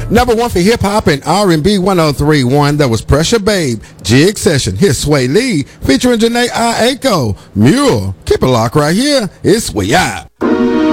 Number one for hip hop and R&B 103.1. That was Pressure Babe, Jig Session. Here's Sway Lee featuring Janae Aiko. Mule. Keep it locked right here. It's We Out.